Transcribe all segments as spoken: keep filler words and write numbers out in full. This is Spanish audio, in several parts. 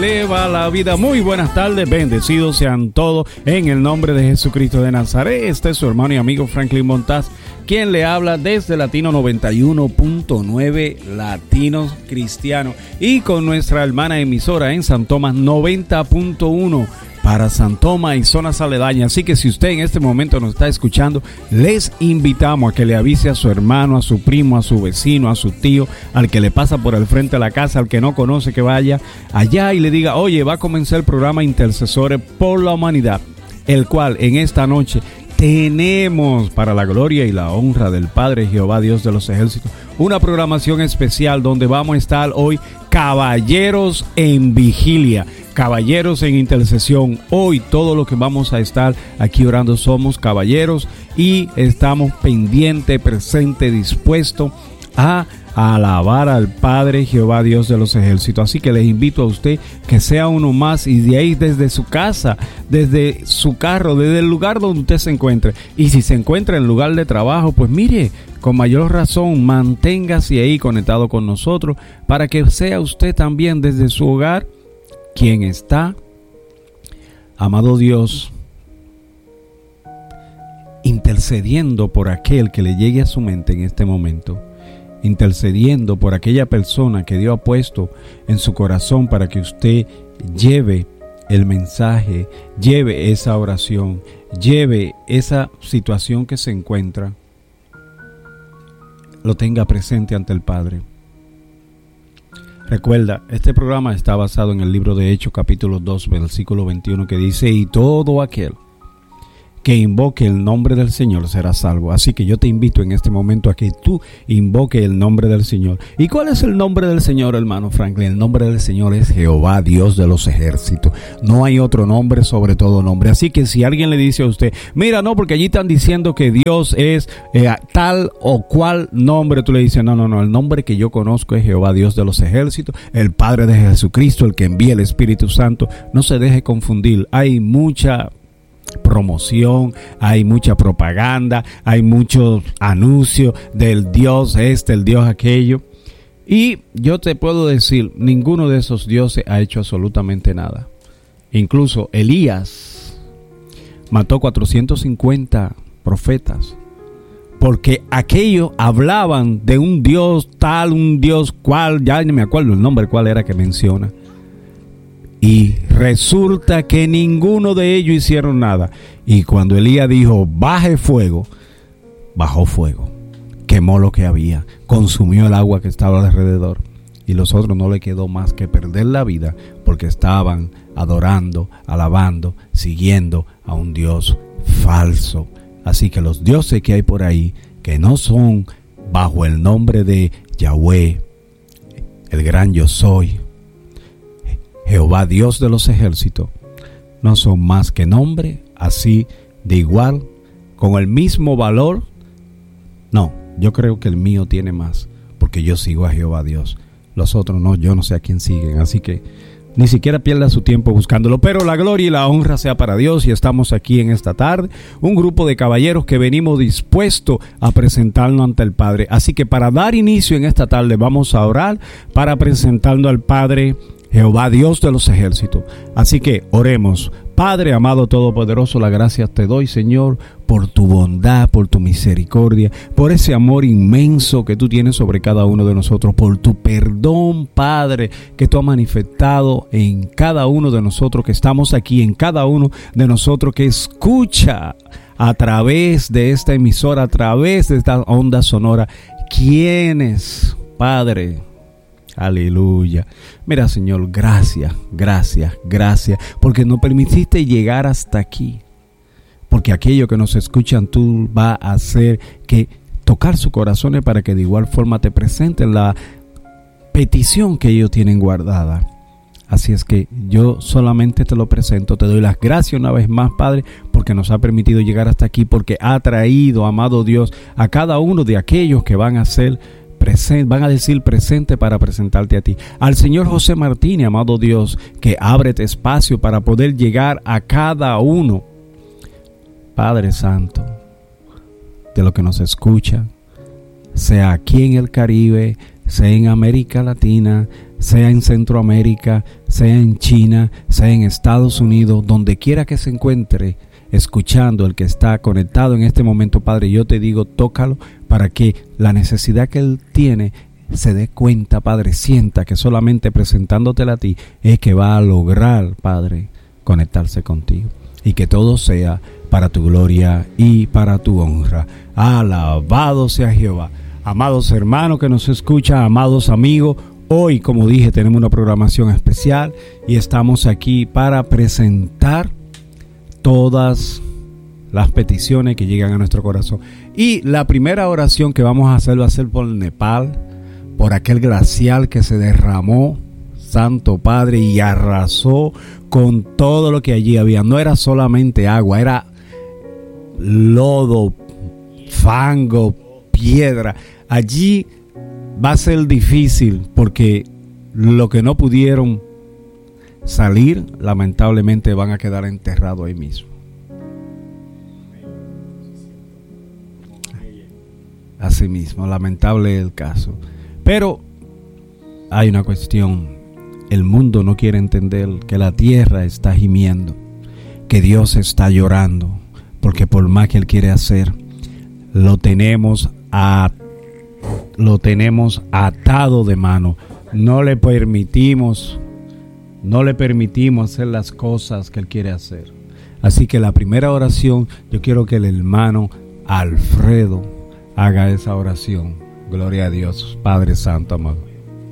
eleva la vida. Muy buenas tardes, bendecidos sean todos en el nombre de Jesucristo de Nazaret. Este es su hermano y amigo Franklin Montaz, quien le habla desde Latino noventa y uno punto nueve, Latinos Cristianos, y con nuestra hermana emisora en San Tomás noventa punto uno para San Tomás y zonas aledañas. Así que si usted en este momento nos está escuchando, les invitamos a que le avise a su hermano, a su primo, a su vecino, a su tío, al que le pasa por el frente de la casa, al que no conoce, que vaya allá y le diga: oye, va a comenzar el programa Intercesores por la Humanidad, el cual en esta noche tenemos, para la gloria y la honra del Padre Jehová Dios de los ejércitos, una programación especial donde vamos a estar hoy caballeros en vigilia, caballeros en intercesión. Hoy todo lo que vamos a estar aquí orando somos caballeros y estamos pendientes, presentes, dispuestos a a alabar al Padre Jehová Dios de los ejércitos. Así que les invito a usted que sea uno más, y de ahí desde su casa, desde su carro, desde el lugar donde usted se encuentre, y si se encuentra en el lugar de trabajo, pues mire, con mayor razón manténgase ahí conectado con nosotros, para que sea usted también desde su hogar quien está, amado Dios, intercediendo por aquel que le llegue a su mente en este momento, intercediendo por aquella persona que Dios ha puesto en su corazón para que usted lleve el mensaje, lleve esa oración, lleve esa situación que se encuentra, lo tenga presente ante el Padre. Recuerda, este programa está basado en el libro de Hechos capítulo dos, versículo veintiuno, que dice: y todo aquel que invoque el nombre del Señor será salvo. Así que yo te invito en este momento a que tú invoque el nombre del Señor. ¿Y cuál es el nombre del Señor, hermano Franklin? El nombre del Señor es Jehová, Dios de los ejércitos. No hay otro nombre sobre todo nombre. Así que si alguien le dice a usted: mira, no, porque allí están diciendo que Dios es eh, tal o cual nombre, tú le dices: no, no, no, el nombre que yo conozco es Jehová, Dios de los ejércitos, el Padre de Jesucristo, el que envía el Espíritu Santo. No se deje confundir. Hay mucha promoción, hay mucha propaganda, hay muchos anuncios del Dios este, el Dios aquello, y yo te puedo decir, ninguno de esos dioses ha hecho absolutamente nada. Incluso Elías mató cuatrocientos cincuenta profetas, porque aquellos hablaban de un Dios tal, un Dios cual, ya no me acuerdo el nombre cuál era que menciona. Y resulta que ninguno de ellos hicieron nada. Y cuando Elías dijo: baje fuego, bajó fuego, quemó lo que había, consumió el agua que estaba alrededor. Y los otros no le quedó más que perder la vida, porque estaban adorando, alabando, siguiendo a un Dios falso. Así que los dioses que hay por ahí, que no son bajo el nombre de Yahweh, el gran yo soy, Jehová Dios de los ejércitos, no son más que nombre, así de igual, con el mismo valor. No, yo creo que el mío tiene más, porque yo sigo a Jehová Dios. Los otros no, yo no sé a quién siguen, así que ni siquiera pierda su tiempo buscándolo. Pero la gloria y la honra sea para Dios, y estamos aquí en esta tarde, un grupo de caballeros que venimos dispuestos a presentarnos ante el Padre. Así que para dar inicio en esta tarde vamos a orar para presentarnos al Padre Jehová Dios de los ejércitos. Así que oremos. Padre amado todopoderoso, las gracias te doy, Señor, por tu bondad, por tu misericordia, por ese amor inmenso que tú tienes sobre cada uno de nosotros, por tu perdón, Padre, que tú has manifestado en cada uno de nosotros que estamos aquí, en cada uno de nosotros que escucha a través de esta emisora, a través de esta onda sonora. ¿Quiénes, Padre? Aleluya. Mira, Señor, gracias, gracias, gracias, porque nos permitiste llegar hasta aquí. Porque aquellos que nos escuchan, tú vas a hacer que tocar sus corazones para que de igual forma te presenten la petición que ellos tienen guardada. Así es que yo solamente te lo presento, te doy las gracias una vez más, Padre, porque nos ha permitido llegar hasta aquí, porque ha traído, amado Dios, a cada uno de aquellos que van a ser Presente, van a decir presente para presentarte a ti. Al señor José Martínez, amado Dios, que ábrete espacio para poder llegar a cada uno, Padre Santo, de lo que nos escucha, sea aquí en el Caribe, sea en América Latina, sea en Centroamérica, sea en China, sea en Estados Unidos, donde quiera que se encuentre escuchando, el que está conectado en este momento, Padre, yo te digo, tócalo para que la necesidad que él tiene se dé cuenta, Padre, sienta que solamente presentándotela a ti es que va a lograr, Padre, conectarse contigo, y que todo sea para tu gloria y para tu honra. Alabado sea Jehová. Amados hermanos que nos escuchan, amados amigos, hoy, como dije, tenemos una programación especial y estamos aquí para presentar todas las peticiones que llegan a nuestro corazón. Y la primera oración que vamos a hacer va a ser por Nepal, por aquel glacial que se derramó, Santo Padre, y arrasó con todo lo que allí había. No era solamente agua, era lodo, fango, piedra. Allí va a ser difícil porque lo que no pudieron salir, lamentablemente van a quedar enterrados ahí mismo. Así mismo, lamentable el caso. Pero hay una cuestión. El mundo no quiere entender que la tierra está gimiendo, que Dios está llorando, porque por más que Él quiere hacer, lo tenemos a, lo tenemos atado de mano. No le permitimos, no le permitimos hacer las cosas que Él quiere hacer. Así que la primera oración, yo quiero que el hermano Alfredo haga esa oración. Gloria a Dios, Padre Santo, amado.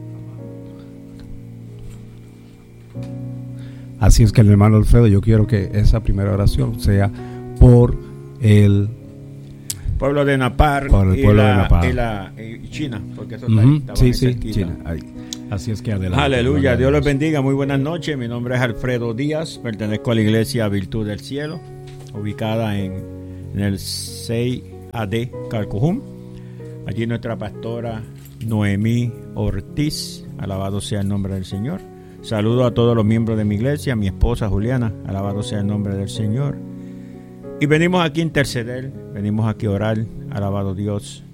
Así es que el hermano Alfredo, yo quiero que esa primera oración sea por el pueblo de Nepal, por el y, pueblo la, de Nepal. y, la, y China, porque eso uh-huh. está ahí, estaba sí, ahí sí, cerquita. China, ahí. Así es que adelante. Aleluya, Dios les bendiga, muy buenas noches. Mi nombre es Alfredo Díaz, pertenezco a la iglesia Virtud del Cielo, ubicada en, en el seis A D Calcujum. Allí nuestra pastora Noemí Ortiz, alabado sea el nombre del Señor. Saludo a todos los miembros de mi iglesia, a mi esposa Juliana, alabado sea el nombre del Señor. Y venimos aquí a interceder, venimos aquí a orar, alabado Dios.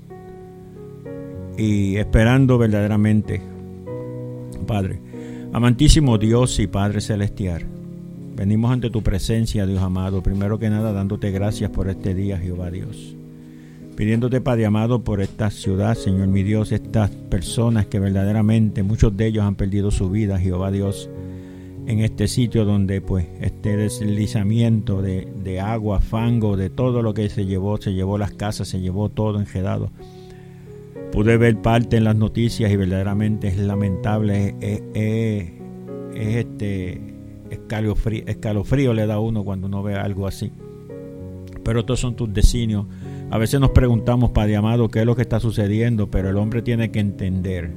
Y esperando verdaderamente, Padre, amantísimo Dios y Padre celestial, venimos ante tu presencia, Dios amado, primero que nada dándote gracias por este día, Jehová Dios. Pidiéndote, Padre amado, por esta ciudad, Señor mi Dios, estas personas que verdaderamente, muchos de ellos han perdido su vida, Jehová Dios, en este sitio donde pues este deslizamiento de, de agua, fango, de todo lo que se llevó, se llevó las casas, se llevó todo enredado. Pude ver parte en las noticias y verdaderamente es lamentable, es, es, es este escalofrío, escalofrío le da a uno cuando uno ve algo así. Pero estos son tus designios. A veces nos preguntamos, Padre amado, qué es lo que está sucediendo, pero el hombre tiene que entender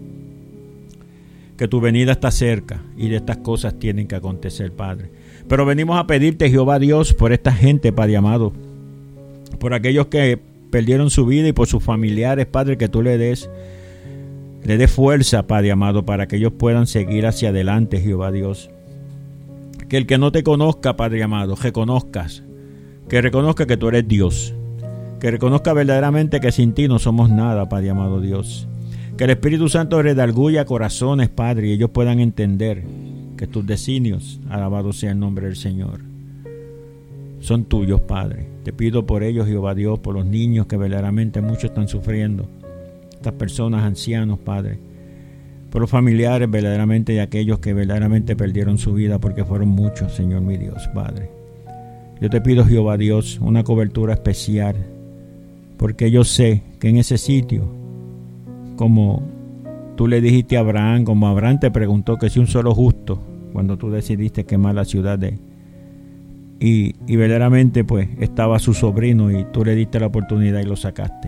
que tu venida está cerca y de estas cosas tienen que acontecer, Padre. Pero venimos a pedirte, Jehová Dios, por esta gente, Padre amado, por aquellos que perdieron su vida y por sus familiares, Padre, que tú le des, le des fuerza, Padre amado, para que ellos puedan seguir hacia adelante, Jehová Dios. Que el que no te conozca, Padre amado, reconozcas, que reconozca que tú eres Dios. Que reconozca verdaderamente que sin ti no somos nada, Padre amado Dios. Que el Espíritu Santo redarguya corazones, Padre, y ellos puedan entender que tus designios, alabado sea el nombre del Señor, son tuyos, Padre. Te pido por ellos, Jehová Dios, por los niños que verdaderamente muchos están sufriendo, estas personas ancianos, Padre, por los familiares verdaderamente de aquellos que verdaderamente perdieron su vida, porque fueron muchos, Señor mi Dios, Padre. Yo te pido, Jehová Dios, una cobertura especial, porque yo sé que en ese sitio, como tú le dijiste a Abraham, como Abraham te preguntó que si un solo justo, cuando tú decidiste quemar la ciudad de y, y verdaderamente pues estaba su sobrino y tú le diste la oportunidad y lo sacaste.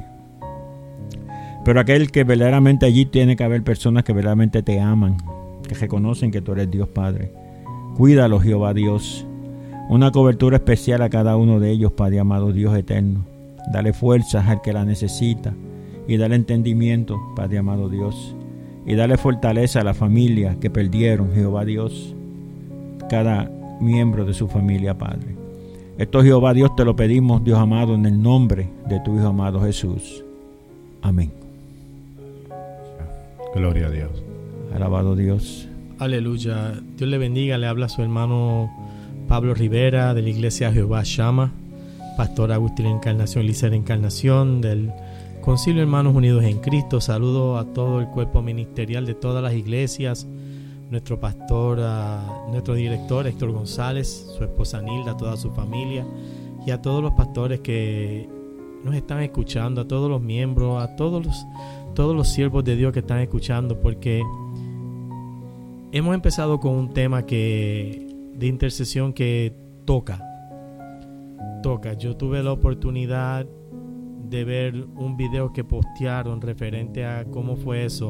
Pero aquel que verdaderamente allí tiene que haber personas que verdaderamente te aman, que reconocen que tú eres Dios Padre. Cuídalo, Jehová Dios. Una cobertura especial a cada uno de ellos, Padre amado, Dios eterno. Dale fuerzas al que la necesita y dale entendimiento, Padre amado Dios. Y dale fortaleza a la familia que perdieron, Jehová Dios, cada miembro de su familia, Padre. Esto, Jehová Dios, te lo pedimos, Dios amado, en el nombre de tu Hijo amado Jesús. Amén. Gloria a Dios. Alabado Dios. Aleluya. Dios le bendiga. Le habla su hermano Pablo Rivera de la Iglesia Jehová Shama, pastor Agustín Encarnación, Lícer Encarnación del Concilio Hermanos Unidos en Cristo. Saludo a todo el cuerpo ministerial de todas las iglesias, nuestro pastor, uh, nuestro director Héctor González, su esposa Nilda, toda su familia, y a todos los pastores que nos están escuchando, a todos los miembros, a todos los, todos los siervos de Dios que están escuchando, porque hemos empezado con un tema que de intercesión que toca, toca. Yo tuve la oportunidad de ver un video que postearon referente a cómo fue eso,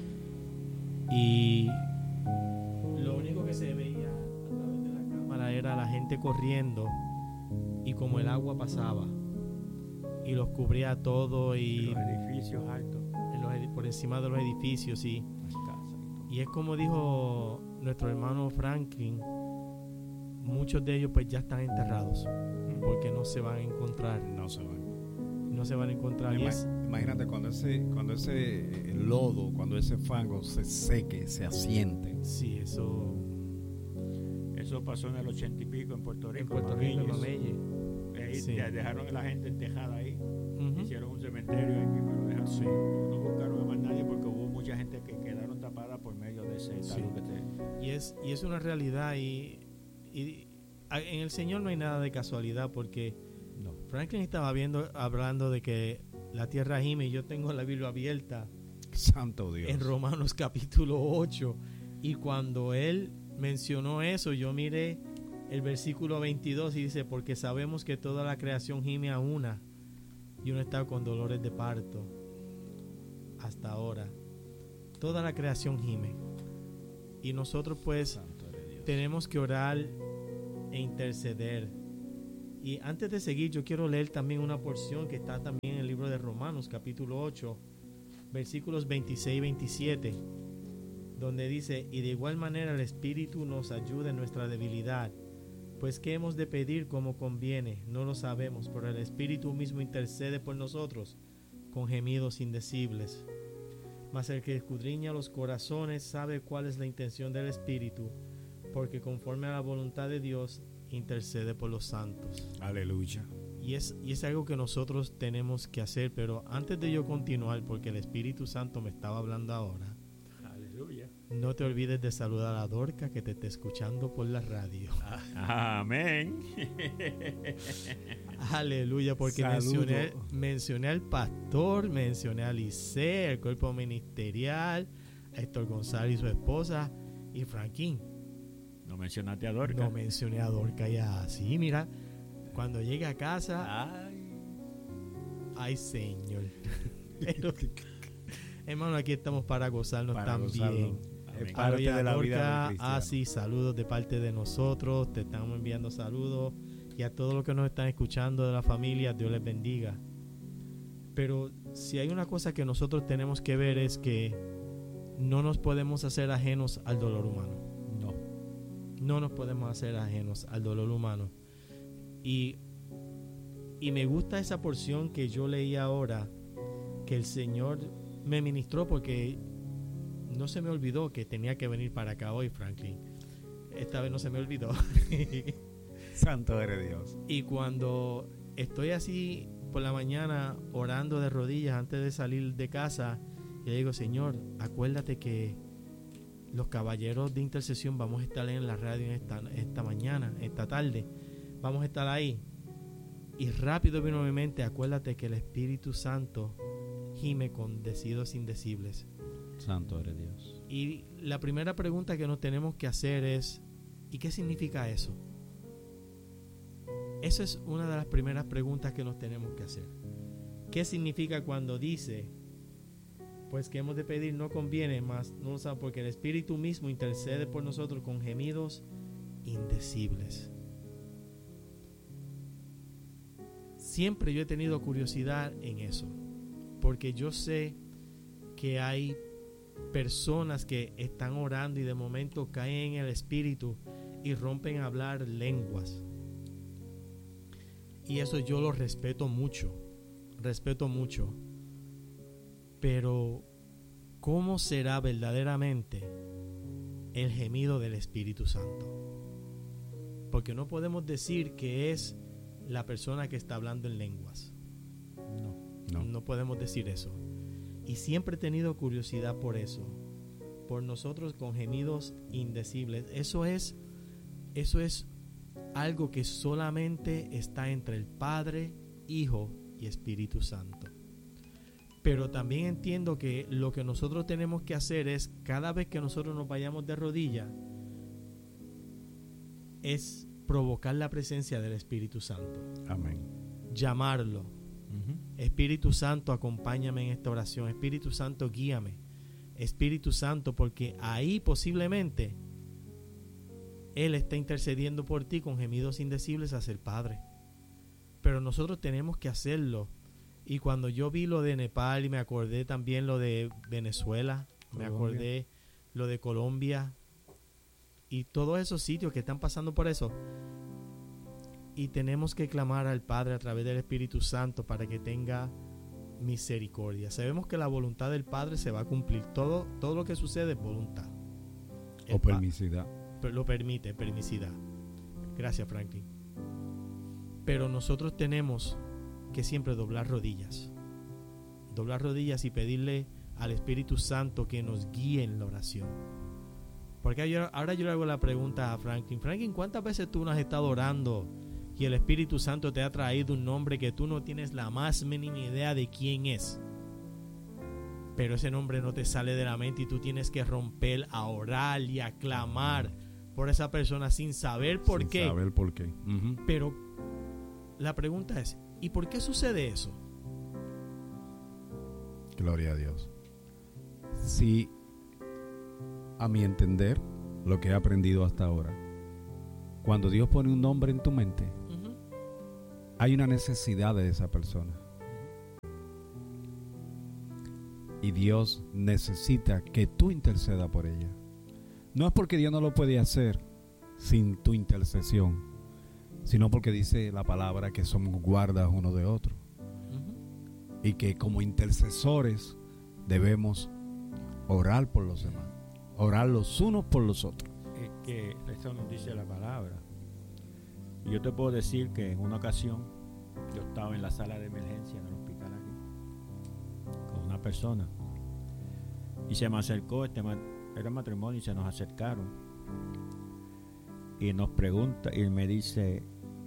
y lo único que se veía a través de la cámara era la gente corriendo, y como el agua pasaba y los cubría todo, y los edificios altos, en los, por encima de los edificios, y, y es como dijo nuestro hermano Franklin, muchos de ellos pues ya están enterrados porque no se van a encontrar, No se van. no se van a encontrar. Ima- Y es, Imagínate cuando ese, cuando ese lodo, cuando ese fango se seque, se asiente. sí, eso Eso pasó en el ochenta y pico en Puerto Rico. en Puerto Rico, en Mameyes. Mameyes. Ahí Sí. ya dejaron a la gente entejada ahí. Ujú. Hicieron un cementerio ahí mismo y lo dejaron. Sí. No buscaron a más nadie porque hubo mucha gente que quedaron tapada por medio de ese Sí. talud que te... Y es, y es una realidad, y, y a- en el Señor no hay nada de casualidad, porque No. Franklin estaba viendo, hablando de que la tierra gime, y yo tengo la Biblia abierta Santo Dios. en Romanos capítulo ocho, y cuando él mencionó eso, yo miré el versículo veintidós y dice: porque sabemos que toda la creación gime a una, y uno está con dolores de parto hasta ahora. Toda la creación gime, y nosotros pues Santo eres Dios. tenemos que orar e interceder. Y antes de seguir, yo quiero leer también una porción que está también en el libro de Romanos capítulo ocho, versículos veintiséis y veintisiete, donde dice: y de igual manera el Espíritu nos ayuda en nuestra debilidad, pues qué hemos de pedir como conviene, no lo sabemos, pero el Espíritu mismo intercede por nosotros con gemidos indecibles. Mas el que escudriña los corazones sabe cuál es la intención del Espíritu, porque conforme a la voluntad de Dios intercede por los santos. Aleluya. Y es, y es algo que nosotros tenemos que hacer. Pero antes de yo continuar, porque el Espíritu Santo me estaba hablando ahora, Aleluya. no te olvides de saludar a Dorca, que te está escuchando por la radio. Amén. Aleluya, porque Saludo. mencioné, mencioné al pastor, mencioné a Lice, el cuerpo ministerial, a Héctor González y su esposa, y Franklin. No mencionaste a Dorca. No mencioné a Dorca ya. Sí, mira, cuando llegue a casa, Ay. ay Señor. Pero, hermano, aquí estamos para gozarnos Para también. gozarnos. Amén. Es parte Aleluya, de la vida Dorca, del cristiano. ah, sí, saludos de parte de nosotros. Te estamos enviando saludos. Y a todos los que nos están escuchando de la familia, Dios les bendiga. Pero si hay una cosa que nosotros tenemos que ver, es que no nos podemos hacer ajenos al dolor humano. No. No nos podemos hacer ajenos al dolor humano. Y, y me gusta esa porción que yo leí ahora, que el Señor me ministró, porque no se me olvidó que tenía que venir para acá hoy, Franklin. Esta vez no se me olvidó. Santo eres Dios. Y cuando estoy así por la mañana orando de rodillas antes de salir de casa, yo digo: Señor, acuérdate que los caballeros de intercesión vamos a estar en la radio en esta, esta mañana, esta tarde. Vamos a estar ahí. Y rápido vino a mi mente: acuérdate que el Espíritu Santo gime con deseos indecibles. Santo eres Dios. Y la primera pregunta que nos tenemos que hacer es: ¿y qué significa eso? Esa es una de las primeras preguntas que nos tenemos que hacer. ¿Qué significa cuando dice: pues que hemos de pedir no conviene, más no lo sabe, porque el Espíritu mismo intercede por nosotros con gemidos indecibles? Siempre yo he tenido curiosidad en eso, porque yo sé que hay personas que están orando y de momento caen en el Espíritu y rompen a hablar lenguas. Y eso yo lo respeto mucho, respeto mucho. Pero ¿cómo será verdaderamente el gemido del Espíritu Santo. Porque no podemos decir que es la persona que está hablando en lenguas. No. No, no podemos decir eso. Y siempre he tenido curiosidad por eso. Por nosotros con gemidos indecibles. Eso es, eso es algo que solamente está entre el Padre, Hijo y Espíritu Santo. Pero también entiendo que lo que nosotros tenemos que hacer es, cada vez que nosotros nos vayamos de rodillas, es provocar la presencia del Espíritu Santo. Amén. Llamarlo. Ujú. Espíritu Santo, acompáñame en esta oración. Espíritu Santo, guíame. Espíritu Santo, porque ahí posiblemente Él está intercediendo por ti con gemidos indecibles hacia el Padre. Pero nosotros tenemos que hacerlo. Y cuando yo vi lo de Nepal y me acordé también lo de Venezuela, me Colombia. acordé lo de Colombia y todos esos sitios que están pasando por eso. Y tenemos que clamar al Padre a través del Espíritu Santo para que tenga misericordia. Sabemos que la voluntad del Padre se va a cumplir. Todo, todo lo que sucede es voluntad. El O pa- permisidad. lo permite, permisidad. Gracias, Franklin. Pero nosotros tenemos que siempre doblar rodillas. Doblar rodillas y pedirle al Espíritu Santo que nos guíe en la oración. Porque yo- ahora yo le hago la pregunta a Franklin. Franklin, ¿cuántas veces tú no has estado orando y el Espíritu Santo te ha traído un nombre que tú no tienes la más mínima idea de quién es? Pero ese nombre no te sale de la mente y tú tienes que romper a orar y a clamar por esa persona sin saber por Sin qué. saber por qué. Ujú. Pero la pregunta es, ¿y por qué sucede eso? Gloria a Dios. Si, a mi entender, lo que he aprendido hasta ahora, cuando Dios pone un nombre en tu mente, Ujú. hay una necesidad de esa persona. Y Dios necesita que tú intercedas por ella. No es porque Dios no lo puede hacer sin tu intercesión, sino porque dice la palabra que somos guardas uno de otro. Ujú. Y que como intercesores debemos orar por los demás, orar los unos por los otros. Es que eso nos dice la palabra. Y yo te puedo decir que en una ocasión yo estaba en la sala de emergencia en el hospital aquí con una persona y se me acercó, este ma- era matrimonio, y se nos acercaron y nos pregunta y me dice,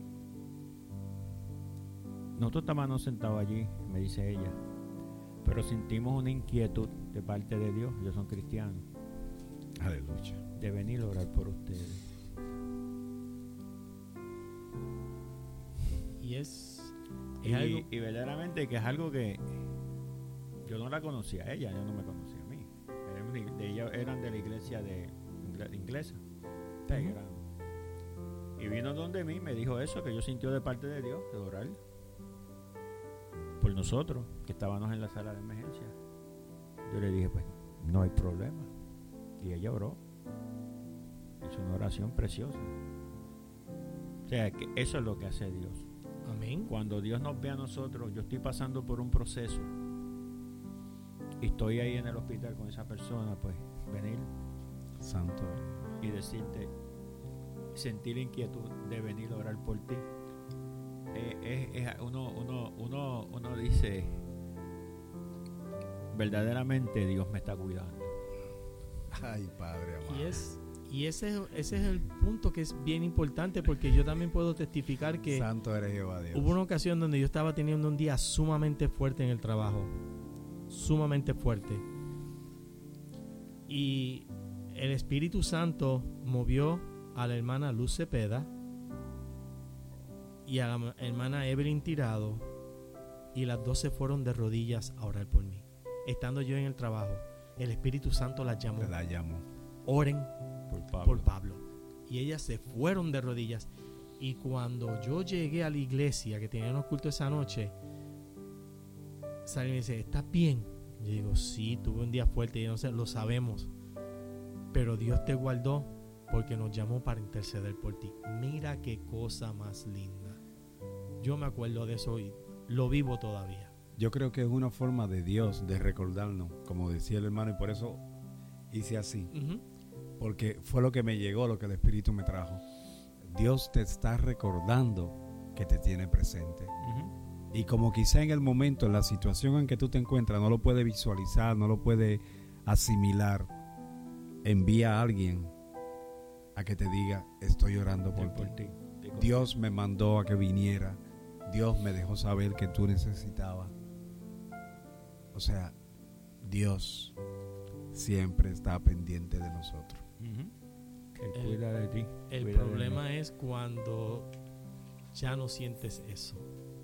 nosotros estábamos sentados allí, me dice ella, pero sentimos una inquietud de parte de Dios, ellos son cristianos, Aleluya. de venir a orar por ustedes. Y es, es Y, algo... y verdaderamente que es algo que yo no la conocía a ella, ella no me conocía a mí. Eran de, ellos eran de la iglesia de, de inglesa. Sí, eran. Y vino donde mí, me dijo eso, que yo sintió de parte de Dios, de orar por nosotros, que estábamos en la sala de emergencia. Yo le dije, pues, no hay problema. Y ella oró. Hizo una oración preciosa. O sea, que eso es lo que hace Dios. Amén. Cuando Dios nos ve a nosotros, yo estoy pasando por un proceso y estoy ahí en el hospital con esa persona, pues venir Santo. y decirte, sentir inquietud de venir a orar por ti. Eh, es, es- uno, uno, uno, uno dice, verdaderamente Dios me está cuidando. Ay, Padre amado. Y es y ese, ese es el punto que es bien importante, porque yo también puedo testificar que Santo eres Jehová Dios. hubo una ocasión donde yo estaba teniendo un día sumamente fuerte en el trabajo, sumamente fuerte, y el Espíritu Santo movió a la hermana Luz Cepeda y a la ma- hermana Evelyn Tirado, y las dos se fueron de rodillas a orar por mí. Estando yo en el trabajo, el Espíritu Santo las llamó: La llamo. oren Por Pablo. por Pablo. Y ellas se fueron de rodillas. Y cuando yo llegué a la iglesia que teníamos culto esa noche, sale y me dice: ¿estás bien? Yo digo: sí, tuve un día fuerte. Y no sé, lo sabemos, pero Dios te guardó porque nos llamó para interceder por ti. Mira qué cosa más linda. Yo me acuerdo de eso y lo vivo todavía. Yo creo que es una forma de Dios de recordarnos, como decía el hermano, y por eso hice así. Ujú. porque fue lo que me llegó, lo que el Espíritu me trajo. Dios te está recordando que te tiene presente. Uh-huh. Y como quizá en el momento, en la situación en que tú te encuentras, no lo puedes visualizar, no lo puedes asimilar, envía a alguien a que te diga, estoy orando por, por ti. ti. Dios me mandó a que viniera. Dios me dejó saber que tú necesitabas. O sea, Dios siempre está pendiente de nosotros. Uh-huh. Él cuida de ti. El cuida problema de es cuando ya no sientes eso.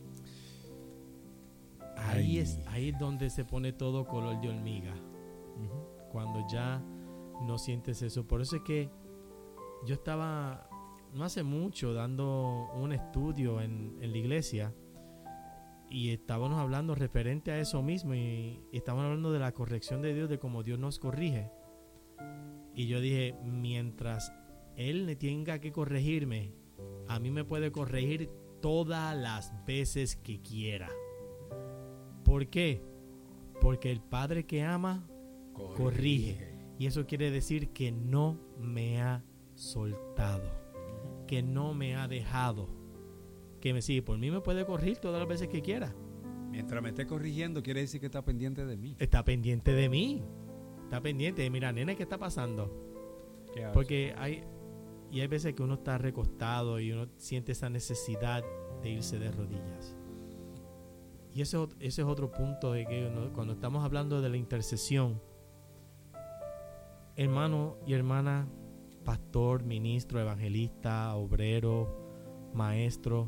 Ahí Ay. es ahí es donde se pone todo color de hormiga. Uh-huh. Cuando ya no sientes eso. Por eso es que yo estaba no hace mucho dando un estudio en, en la iglesia y estábamos hablando referente a eso mismo y, y estábamos hablando de la corrección de Dios, de cómo Dios nos corrige. Y yo dije, mientras Él me tenga que corregirme, a mí me puede corregir todas las veces que quiera. ¿Por qué? Porque el Padre que ama corrige. corrige. Y eso quiere decir que no me ha soltado, que no me ha dejado, que me sigue. Por mí me puede corregir todas las veces que quiera. Mientras me esté corrigiendo, quiere decir que está pendiente de mí. Está pendiente de mí. Está pendiente de, mira, nena, ¿qué está pasando? ¿Qué haces? Porque hay, y hay veces que uno está recostado y uno siente esa necesidad de irse de rodillas. Y ese, ese es otro punto de que uno, cuando estamos hablando de la intercesión, hermano y hermana, pastor, ministro, evangelista, obrero, maestro,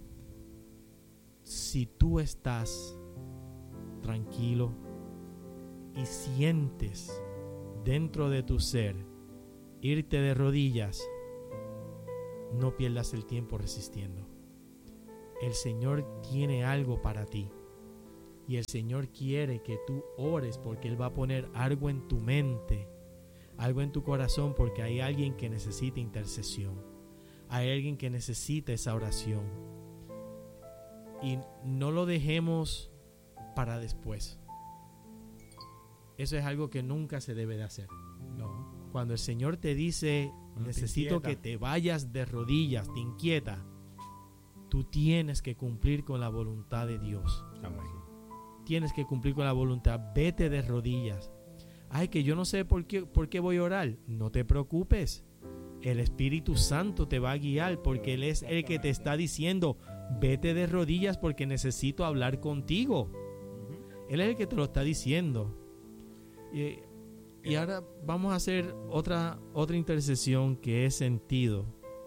si tú estás tranquilo y sientes dentro de tu ser irte de rodillas, no pierdas el tiempo resistiendo. El Señor tiene algo para ti y el Señor quiere que tú ores, porque Él va a poner algo en tu mente, algo en tu corazón, porque hay alguien que necesita intercesión, hay alguien que necesita esa oración. Y no lo dejemos para después. Eso es algo que nunca se debe de hacer. No. Cuando el Señor te dice, No necesito te que te vayas de rodillas, te inquieta, tú tienes que cumplir con la voluntad de Dios. Amén. Tienes que cumplir con la voluntad. Vete de rodillas. Ay, que yo no sé por qué, por qué voy a orar. No te preocupes. El Espíritu Santo te va a guiar, porque Él es el que te está diciendo, vete de rodillas porque necesito hablar contigo. Él es el que te lo está diciendo. Y, y ahora vamos a hacer otra, otra intercesión que es sentido.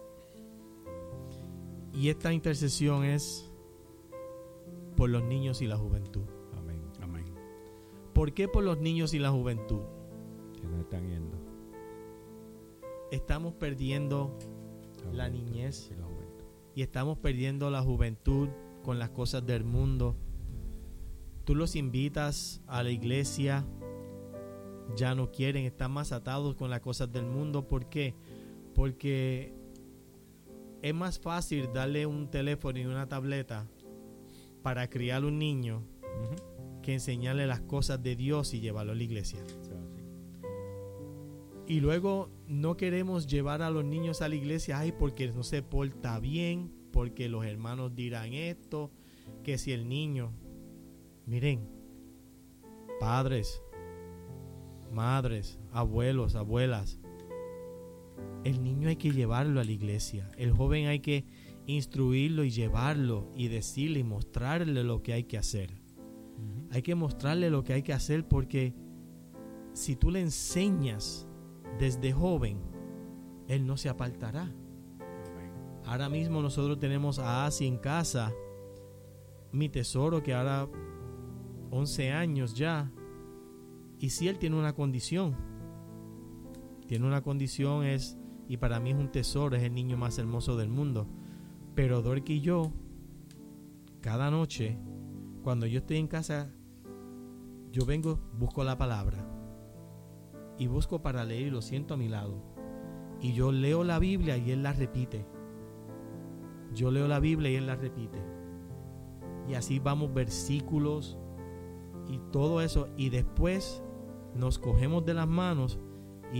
Y esta intercesión es por los niños y la juventud. Amén. Amén. ¿Por qué por los niños y la juventud? Que no están yendo. Estamos perdiendo La la niñez y la juventud. y estamos perdiendo la juventud con las cosas del mundo. Tú los invitas a la iglesia, ya no quieren, están más atados con las cosas del mundo. ¿Por qué? Porque es más fácil darle un teléfono y una tableta para criar un niño Uh-huh. que enseñarle las cosas de Dios y llevarlo a la iglesia. O sea, sí. Y luego no queremos llevar a los niños a la iglesia, ay, porque no se porta bien, porque los hermanos dirán esto, que si el niño, miren, padres, madres, abuelos, abuelas, el niño hay que llevarlo a la iglesia, el joven hay que instruirlo y llevarlo y decirle y mostrarle lo que hay que hacer. Uh-huh. Hay que mostrarle lo que hay que hacer, porque si tú le enseñas desde joven, él no se apartará. Amén. Ahora mismo nosotros tenemos a Asi en casa, mi tesoro, que ahora once años ya, y si él tiene una condición, tiene una condición es, y para mí es un tesoro, es el niño más hermoso del mundo. Pero Dorky y yo, cada noche, cuando yo estoy en casa, yo vengo, busco la palabra y busco para leer y lo siento a mi lado. Y yo leo la Biblia y él la repite. Yo leo la Biblia y él la repite. Y así vamos versículos y todo eso. Y después nos cogemos de las manos y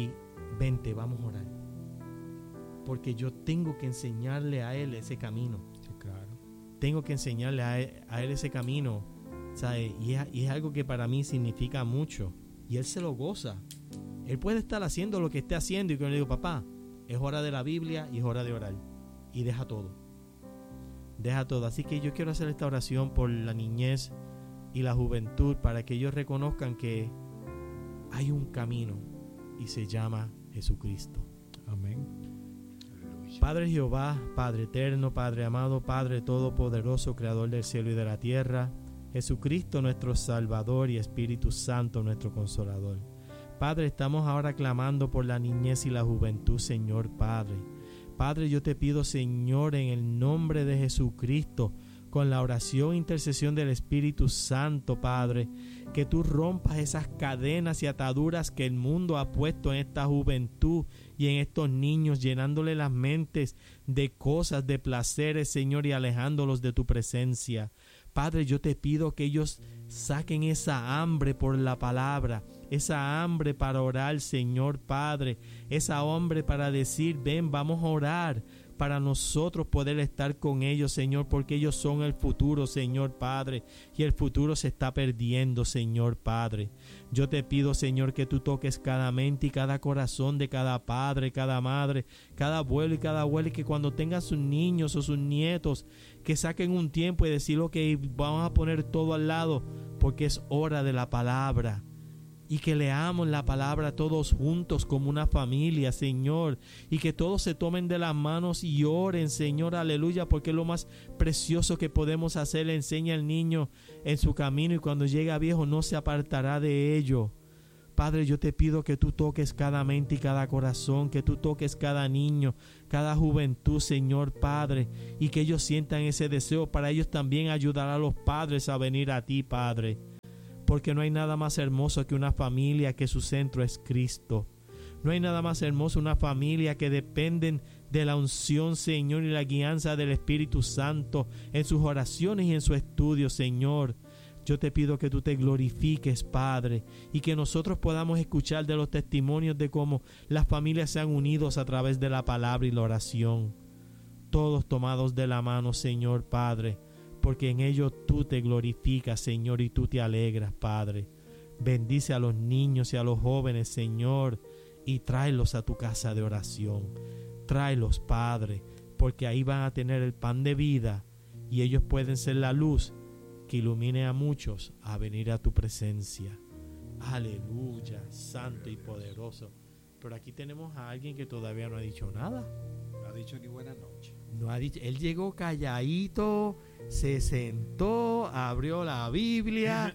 vente, vamos a orar. Porque yo tengo que enseñarle a él ese camino. Sí, claro. Tengo que enseñarle a él, a él ese camino, ¿sabe? Y es, y es algo que para mí significa mucho. Y él se lo goza. Él puede estar haciendo lo que esté haciendo y que yo le digo, papá, es hora de la Biblia y es hora de orar. Y deja todo. Deja todo. Así que yo quiero hacer esta oración por la niñez y la juventud para que ellos reconozcan que hay un camino y se llama Jesucristo. Amén. Padre Jehová, Padre eterno, Padre amado, Padre todopoderoso, Creador del cielo y de la tierra, Jesucristo nuestro Salvador y Espíritu Santo nuestro Consolador. Padre, estamos ahora clamando por la niñez y la juventud, Señor Padre. Padre, yo te pido, Señor, en el nombre de Jesucristo, con la oración e intercesión del Espíritu Santo, Padre, que tú rompas esas cadenas y ataduras que el mundo ha puesto en esta juventud y en estos niños, llenándole las mentes de cosas, de placeres, Señor, y alejándolos de tu presencia. Padre, yo te pido que ellos saquen esa hambre por la palabra, esa hambre para orar, Señor Padre, esa hambre para decir, ven, vamos a orar, para nosotros poder estar con ellos, Señor, porque ellos son el futuro, Señor Padre, y el futuro se está perdiendo, Señor Padre. Yo te pido, Señor, que tú toques cada mente y cada corazón de cada padre, cada madre, cada abuelo y cada abuela, y que cuando tengan sus niños o sus nietos, que saquen un tiempo y decirlo que vamos a poner todo al lado, porque es hora de la palabra. Y que leamos la palabra todos juntos como una familia, Señor. Y que todos se tomen de las manos y oren, Señor, aleluya, porque es lo más precioso que podemos hacer. Le enseña al niño en su camino y cuando llega viejo no se apartará de ello. Padre, yo te pido que tú toques cada mente y cada corazón, que tú toques cada niño, cada juventud, Señor Padre, y que ellos sientan ese deseo para ellos también ayudar a los padres a venir a ti, Padre. Porque no hay nada más hermoso que una familia que su centro es Cristo. No hay nada más hermoso una familia que dependen de la unción, Señor, y la guianza del Espíritu Santo en sus oraciones y en su estudio, Señor. Yo te pido que tú te glorifiques, Padre, y que nosotros podamos escuchar de los testimonios de cómo las familias se han unido a través de la palabra y la oración. Todos tomados de la mano, Señor Padre, porque en ello tú te glorificas, Señor, y tú te alegras, Padre. Bendice a los niños y a los jóvenes, Señor, y tráelos a tu casa de oración. Tráelos, Padre, porque ahí van a tener el pan de vida y ellos pueden ser la luz que ilumine a muchos a venir a tu presencia. Aleluya, santo y poderoso. Pero aquí tenemos a alguien que todavía no ha dicho nada. No ha dicho ni buenas noches. No ha dicho, él llegó calladito, se sentó, abrió la Biblia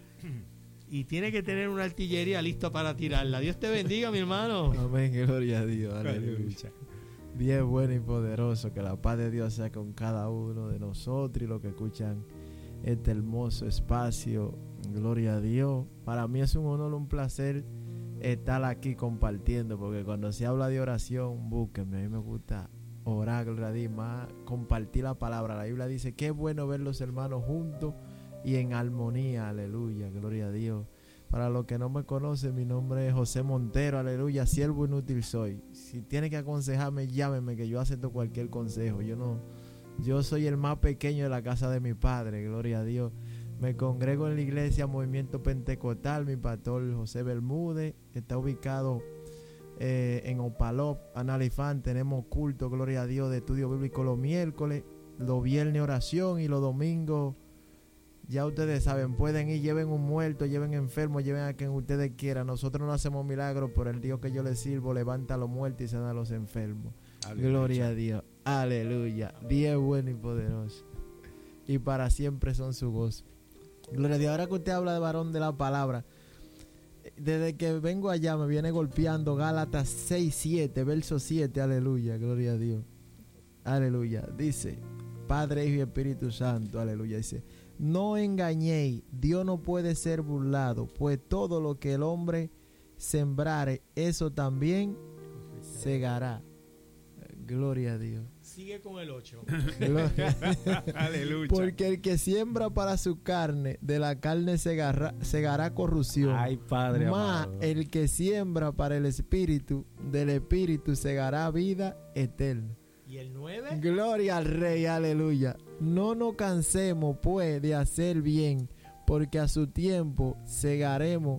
y tiene que tener una artillería lista para tirarla. Dios te bendiga, mi hermano. Amén, gloria a Dios, aleluya. Bien bueno y poderoso, que la paz de Dios sea con cada uno de nosotros y los que escuchan este hermoso espacio. Gloria a Dios. Para mí es un honor, un placer estar aquí compartiendo, porque cuando se habla de oración, búsquenme, a mí me gusta orar, gloria a Dios, más compartir la palabra. La Biblia dice que es bueno ver los hermanos juntos y en armonía, aleluya, gloria a Dios. Para los que no me conocen, mi nombre es José Montero, aleluya, siervo inútil soy. Si tiene que aconsejarme, llámeme, que yo acepto cualquier consejo. Yo no, yo soy el más pequeño de la casa de mi padre, gloria a Dios. Me congrego en la iglesia Movimiento Pentecostal, mi pastor José Bermúdez, que está ubicado Eh, en Opalop, Analifán. Tenemos culto, gloria a Dios, de estudio bíblico los miércoles, los viernes oración y los domingos, ya ustedes saben, pueden ir, lleven un muerto, lleven enfermo, lleven a quien ustedes quieran. Nosotros no hacemos milagros, pero el Dios que yo les sirvo levanta a los muertos y sana a los enfermos. Aleluya. Gloria a Dios, aleluya. Dios bueno y poderoso, y para siempre son su gozo. Gloria a Dios. Ahora que usted habla de varón de la palabra, desde que vengo allá me viene golpeando Gálatas seis siete, verso siete, aleluya, gloria a Dios, aleluya. Dice, Padre, Hijo y Espíritu Santo, aleluya. Dice, no engañéis, Dios no puede ser burlado, pues todo lo que el hombre sembrare, eso también segará. Gloria a Dios. Sigue con el ocho. Gloria. Aleluya. Porque el que siembra para su carne, de la carne segará, segará corrupción. Ay, Padre Mas amado. el que siembra para el espíritu, del espíritu segará vida eterna. ¿Y el nueve? Gloria al Rey, aleluya. No nos cansemos pues de hacer bien, porque a su tiempo segaremos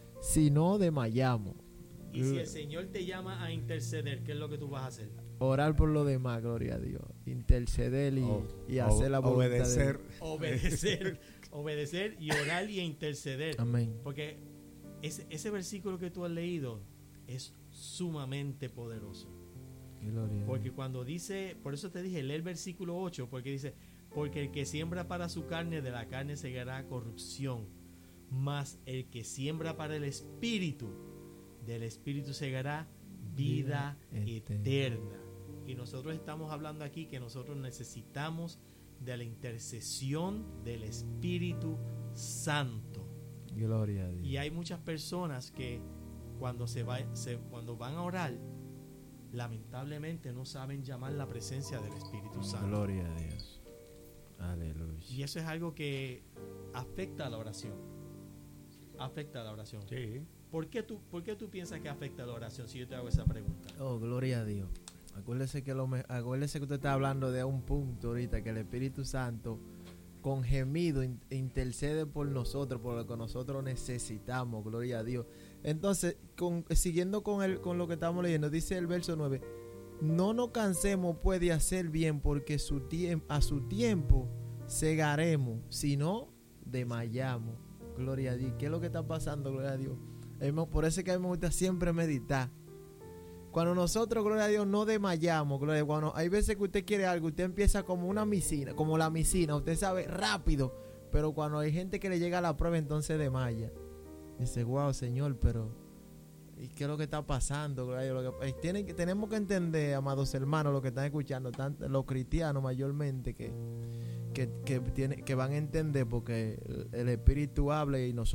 si no desmayamos. Y si el Señor te llama a interceder, ¿qué es lo que tú vas a hacer? Orar por lo demás, gloria a Dios. Interceder y, O- y hacer la o- voluntad obedecer. de Dios. Obedecer, obedecer y orar y interceder. Amén. Porque ese, ese versículo que tú has leído es sumamente poderoso. Gloria a Porque Dios. cuando dice, por eso te dije, lee el versículo ocho, porque dice, porque el que siembra para su carne, de la carne segará corrupción, mas el que siembra para el espíritu, del espíritu segará vida, Vida eterna. eterna. Y nosotros estamos hablando aquí que nosotros necesitamos de la intercesión del Espíritu Santo. Gloria a Dios. Y hay muchas personas que cuando se va, se, cuando van a orar, lamentablemente no saben llamar la presencia del Espíritu Santo. Gloria a Dios. Aleluya. Y eso es algo que afecta a la oración. Afecta a la oración. Sí. ¿Por qué tú, por qué tú piensas que afecta a la oración si yo te hago esa pregunta? Oh, gloria a Dios. Acuérdese que, lo me, acuérdese que usted está hablando de un punto ahorita, que el Espíritu Santo con gemido in- intercede por nosotros, por lo que nosotros necesitamos, gloria a Dios. Entonces, con, siguiendo con, el, con lo que estamos leyendo, dice el verso nueve, no nos cansemos pues de hacer bien, porque su tiemp- a su tiempo segaremos, si no, desmayamos. Gloria a Dios. ¿Qué es lo que está pasando? Gloria a Dios. Hemos- Por eso es que a mí me gusta siempre meditar. Cuando nosotros, gloria a Dios, no desmayamos, gloria a Dios, cuando hay veces que usted quiere algo, usted empieza como una misina, como la misina, usted sabe rápido, pero cuando hay gente que le llega a la prueba, entonces desmaya. Dice, wow, Señor, pero ¿y qué es lo que está pasando? Gloria a Dios? Lo que, eh, tienen que, tenemos que entender, amados hermanos, los que están escuchando, tanto, los cristianos mayormente, que, que, que, tiene, que van a entender, porque el, el Espíritu habla y nosotros